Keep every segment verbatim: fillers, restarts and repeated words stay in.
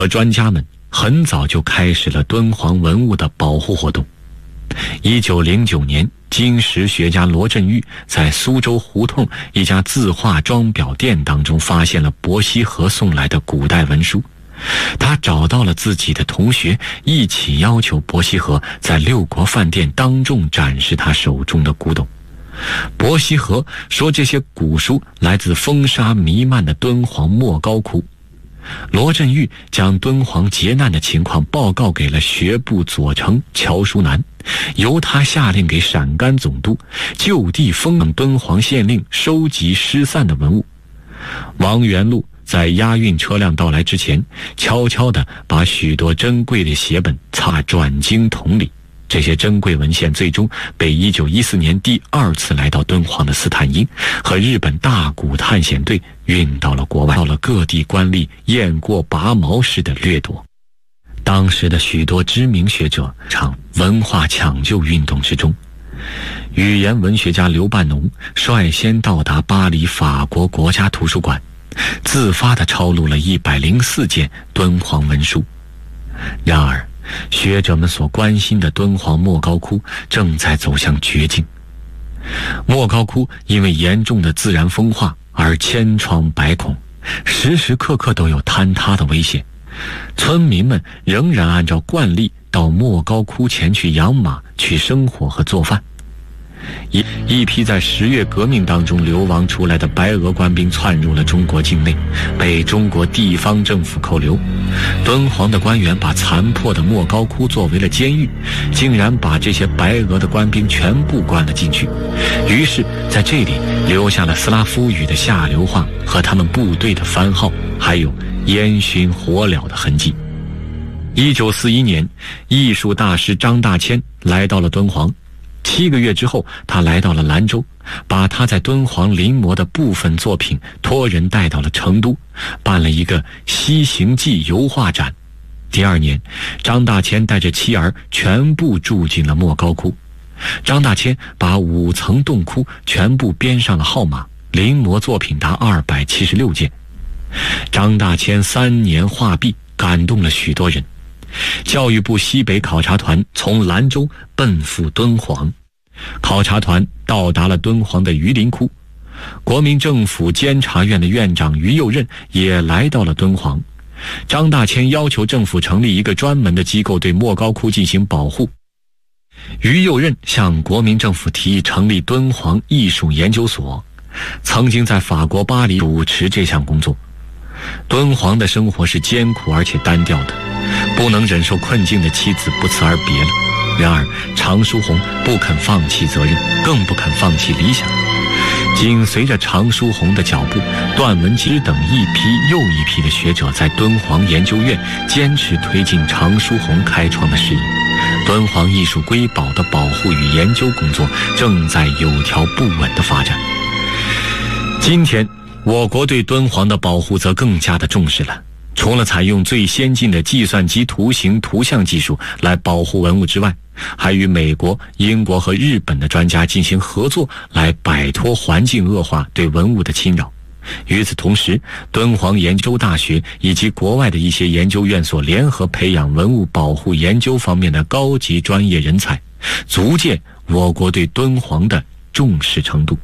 和专家们很早就开始了敦煌文物的保护活动。一九零九年，金石学家罗振玉在苏州胡同一家字画装裱店当中发现了伯希和送来的古代文书。他找到了自己的同学，一起要求伯希和在六国饭店当众展示他手中的古董。伯希和说这些古书来自风沙弥漫的敦煌莫高窟。罗振玉将敦煌劫难的情况报告给了学部左丞乔叔南，由他下令给陕甘总督就地封让敦煌县令收集失散的文物。王元禄在押运车辆到来之前，悄悄地把许多珍贵的写本擦转经筒里。这些珍贵文献最终被一九一四年第二次来到敦煌的斯坦因和日本大古探险队运到了国外，到了各地官吏雁过拔毛似的掠夺。当时的许多知名学者场文化抢救运动之中，语言文学家刘半农率先到达巴黎法国国家图书馆，自发地抄录了一百零四件敦煌文书。然而学者们所关心的敦煌莫高窟正在走向绝境。莫高窟因为严重的自然风化而千疮百孔，时时刻刻都有坍塌的危险。村民们仍然按照惯例到莫高窟前去养马、去生火和做饭。一一批在十月革命当中流亡出来的白俄官兵窜入了中国境内，被中国地方政府扣留。敦煌的官员把残破的莫高窟作为了监狱，竟然把这些白俄的官兵全部关了进去。于是在这里留下了斯拉夫语的下流话和他们部队的番号，还有烟熏火燎的痕迹。一九四一年，艺术大师张大千来到了敦煌。七个月之后，他来到了兰州，把他在敦煌临摹的部分作品托人带到了成都，办了一个西行记油画展。第二年，张大千带着妻儿全部住进了莫高窟。张大千把五层洞窟全部编上了号码，临摹作品达二百七十六件。张大千三年画壁，感动了许多人。教育部西北考察团从兰州奔赴敦煌，考察团到达了敦煌的榆林窟。国民政府监察院的院长于右任也来到了敦煌。张大千要求政府成立一个专门的机构对莫高窟进行保护。于右任向国民政府提议成立敦煌艺术研究所，曾经在法国巴黎主持这项工作。敦煌的生活是艰苦而且单调的，不能忍受困境的妻子不辞而别了。然而常书鸿不肯放弃责任，更不肯放弃理想。紧随着常书鸿的脚步，段文吉等一批又一批的学者在敦煌研究院坚持推进常书鸿开创的事业。敦煌艺术瑰宝的保护与研究工作正在有条不紊地发展。今天我国对敦煌的保护则更加的重视了。除了采用最先进的计算机图形图像技术来保护文物之外，还与美国、英国和日本的专家进行合作，来摆脱环境恶化对文物的侵扰。与此同时，敦煌研究大学以及国外的一些研究院所联合培养文物保护研究方面的高级专业人才，足见我国对敦煌的重视程度。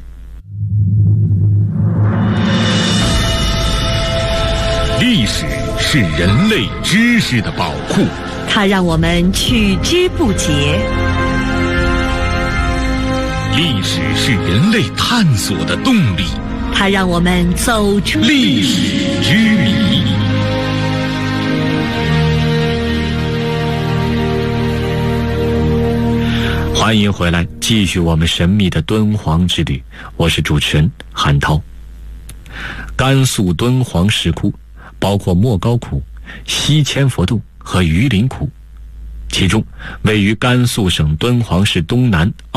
历史是人类知识的宝库， 它让我们取之不竭。 历史是人类探索的动力， 它让我们走出历史之谜。 欢迎回来，继续我们神秘的敦煌之旅。我是主持人韩涛。甘肃敦煌石窟包括莫高窟、西千佛洞和榆林窟，其中位于甘肃省敦煌市东南